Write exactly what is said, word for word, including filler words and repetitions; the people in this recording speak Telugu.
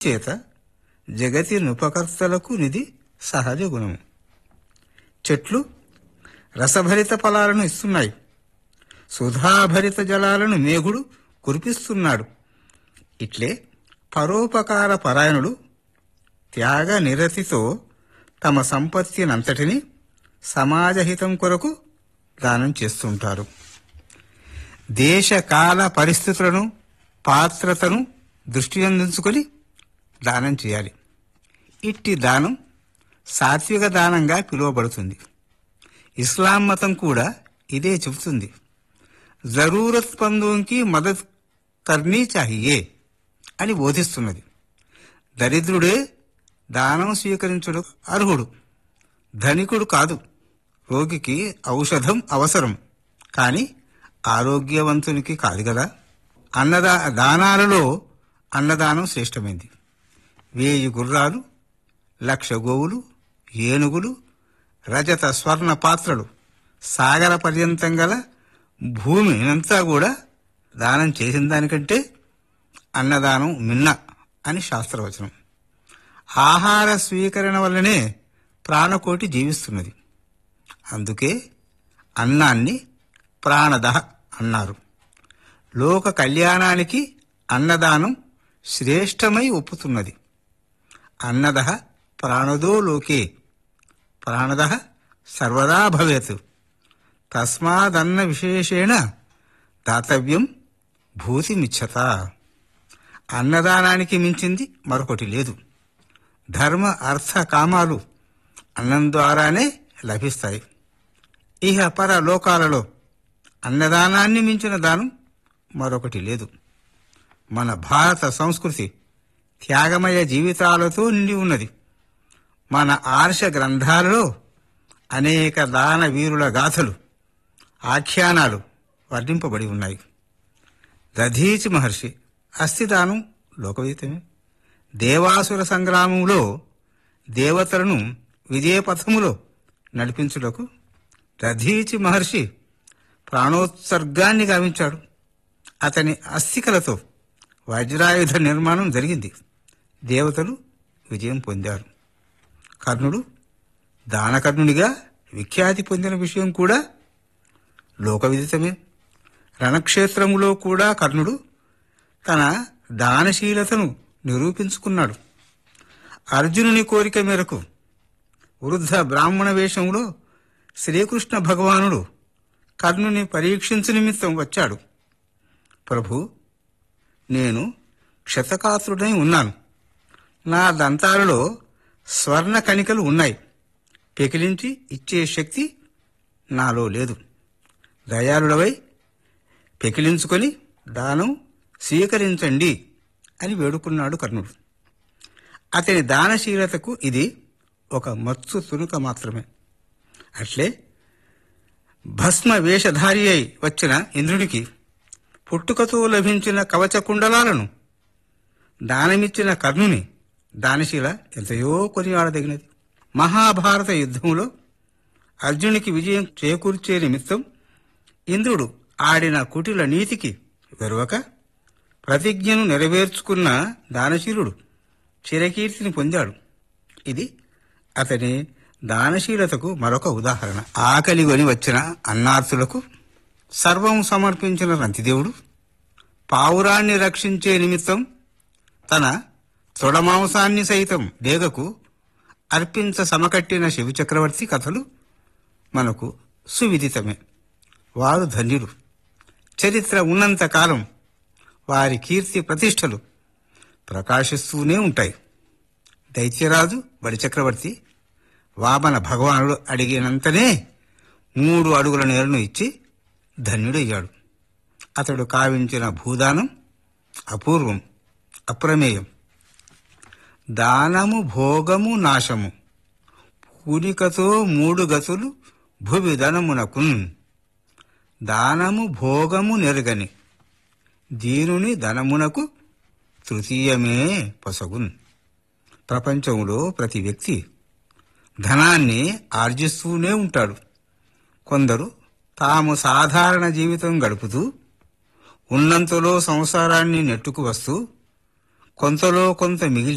చేత జగతి నుపకర్తలకు నిధి సహజ గుణము. చెట్లు రసభరిత ఫలాలను ఇస్తున్నాయి. సుధాభరిత జలాలను మేఘుడు కురిపిస్తున్నాడు. ఇట్లే పరోపకార పరాయణులు త్యాగ నిరతితో తమ సంపత్తినంతటిని సమాజహితం కొరకు దానం చేస్తుంటారు. దేశకాల పరిస్థితులను పాత్రతను దృష్టి అందించుకొని దానం చేయాలి. ఇట్టి దానం సాత్విక దానంగా పిలువబడుతుంది. ఇస్లాం మతం కూడా ఇదే చెబుతుంది. జరూరత్ పందోంకి మదద్ కర్నీ చాహియే అని బోధిస్తున్నది. దరిద్రుడే దానం స్వీకరించుడు అర్హుడు, ధనికుడు కాదు. రోగికి ఔషధం అవసరం, కానీ ఆరోగ్యవంతునికి కాదు కదా. అన్నదా దానాలలో అన్నదానం శ్రేష్టమైంది. వేయి గుర్రాలు, లక్ష గోవులు, ఏనుగులు, రజత స్వర్ణ పాత్రలు, సాగర పర్యంతం గల భూమినంతా కూడా దానం చేసిన దానికంటే అన్నదానం మిన్న అని శాస్త్రవచనం. ఆహార స్వీకరణ వల్లనే ప్రాణకోటి జీవిస్తున్నది. అందుకే అన్నాన్ని ప్రాణదహ అన్నారు. లోక కళ్యాణానికి అన్నదానం శ్రేష్టమై ఒప్పుతున్నది. అన్నదహ ప్రాణదో లోకే, ప్రాణదహ సర్వదా భవేత్. తస్మాదన్న విశేషేణ దాతవ్యం భూతిమిచ్చత. అన్నదానానికి మించింది మరొకటి లేదు. ధర్మ అర్థ కామాలు అన్నం ద్వారానే లభిస్తాయి. ఇహ పర లోకాలలో అన్నదానాన్ని మించిన దానం మరొకటి లేదు. మన భారత సంస్కృతి త్యాగమయ జీవితాలతో నిండి ఉన్నది. మన ఆర్ష గ్రంథాలలో అనేక దాన వీరుల గాథలు, ఆఖ్యానాలు వర్ణింపబడి ఉన్నాయి. దధీచి మహర్షి అస్థిదానం లోకవిదితమే. దేవాసుర సంగ్రామంలో దేవతలను విజయపథములో నడిపించుటకు దధీచి మహర్షి ప్రాణోత్సర్గాన్ని గావించాడు. అతని అస్థికలతో వజ్రాయుధ నిర్మాణం జరిగింది. దేవతలు విజయం పొందారు. కర్ణుడు దానకర్ణునిగా విఖ్యాతి పొందిన విషయం కూడా లోకవిదితమే. రణక్షేత్రములో కూడా కర్ణుడు తన దానశీలతను నిరూపించుకున్నాడు. అర్జునుని కోరిక మేరకు వృద్ధ బ్రాహ్మణ వేషంలో శ్రీకృష్ణ భగవానుడు కర్ణుని పరీక్షించు నిమిత్తం వచ్చాడు. ప్రభు, నేను క్షతకాత్రుడై ఉన్నాను. నా దంతాలలో స్వర్ణ కణికలు ఉన్నాయి. పెకిలించి ఇచ్చే శక్తి నాలో లేదు. దయాళుడవై పెకిలించుకొని దానం స్వీకరించండి అని వేడుకున్నాడు కర్ణుడు. అతని దానశీలతకు ఇది ఒక మత్సు తునుక మాత్రమే. అట్లే భస్మ వేషధారి అయి వచ్చిన ఇంద్రునికి పుట్టుకతో లభించిన కవచ కుండలాలను దానమిచ్చిన కర్ణుని దానశీల ఎంతయో కొనియాడదగినది. మహాభారత యుద్ధంలో అర్జునికి విజయం చేకూర్చే నిమిత్తం ఇంద్రుడు ఆడిన కుటిల నీతికి వెరవక ప్రతిజ్ఞను నెరవేర్చుకున్న దానశీలుడు చిరకీర్తిని పొందాడు. ఇది అతని దానశీలతకు మరొక ఉదాహరణ. ఆకలిగొని వచ్చిన అన్నార్తులకు సర్వం సమర్పించిన రంతిదేవుడు పావురాన్ని రక్షించే నిమిత్తం తన తొడమాంసాన్ని సైతం డేగకు అర్పించ సమకట్టిన శివచక్రవర్తి కథలు మనకు సువిదితమే. వారు ధన్యులు. చరిత్ర ఉన్నంత కాలం వారి కీర్తి ప్రతిష్టలు ప్రకాశిస్తూనే ఉంటాయి. దైత్యరాజు బలిచక్రవర్తి వామన భగవానుడు అడిగినంతనే మూడు అడుగుల నేలను ఇచ్చి ధన్యుడయ్యాడు. అతడు కావించిన భూదానం అపూర్వం, అప్రమేయం. దానము భోగము నాశము, పూనికతో మూడు గతులు భువి ధనమునకున్. దానము భోగము నెరుగని దీనుని ధనమునకు తృతీయమే పొసగున్. ప్రపంచంలో ప్రతి వ్యక్తి ధనాన్ని ఆర్జిస్తూనే ఉంటాడు. కొందరు తాము సాధారణ జీవితం గడుపుతూ ఉన్నంతలో సంసారాన్ని నెట్టుకు వస్తూ కొంతలో కొంత మిగిల్చి